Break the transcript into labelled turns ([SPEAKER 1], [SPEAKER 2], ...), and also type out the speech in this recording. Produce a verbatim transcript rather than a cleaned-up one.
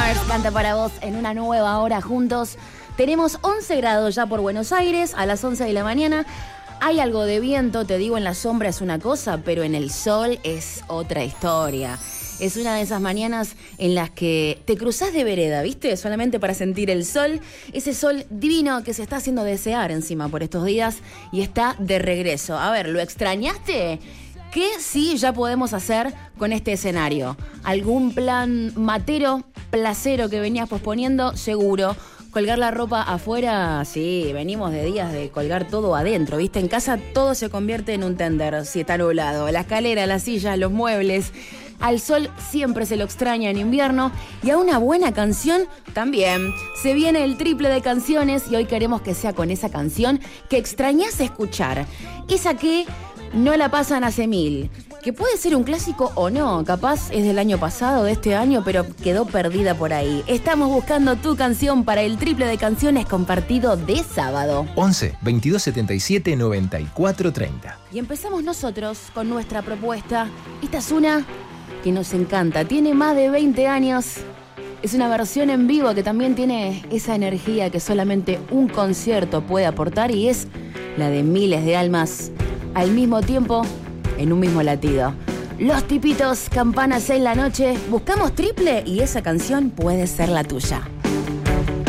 [SPEAKER 1] Mars canta para vos en una nueva hora juntos. Tenemos once grados ya por Buenos Aires a las once de la mañana. Hay algo de viento, te digo, en la sombra es una cosa, pero en el sol es otra historia. Es una de esas mañanas en las que te cruzás de vereda, ¿viste? Solamente para sentir el sol, ese sol divino que se está haciendo desear encima por estos días y está de regreso. A ver, ¿lo extrañaste? ¿Qué sí ya podemos hacer con este escenario? ¿Algún plan matero, placero que venías posponiendo? Seguro. ¿Colgar la ropa afuera? Sí, venimos de días de colgar todo adentro, ¿viste? En casa todo se convierte en un tender si está nublado. La escalera, las sillas, los muebles. Al sol siempre se lo extraña en invierno y a una buena canción también. Se viene el triple de canciones y hoy queremos que sea con esa canción que extrañás escuchar. Esa que no la pasan hace mil. Que puede ser un clásico o no, capaz es del año pasado, de este año, pero quedó perdida por ahí. Estamos buscando tu canción para el triple de canciones compartido de sábado.
[SPEAKER 2] once, veintidós setenta y siete, noventa y cuatro treinta.
[SPEAKER 1] Y empezamos nosotros con nuestra propuesta. Esta es una que nos encanta, tiene más de veinte años. Es una versión en vivo que también tiene esa energía que solamente un concierto puede aportar y es la de miles de almas al mismo tiempo, en un mismo latido. Los Tipitos, Campanas en la noche. Buscamos triple y esa canción puede ser la tuya.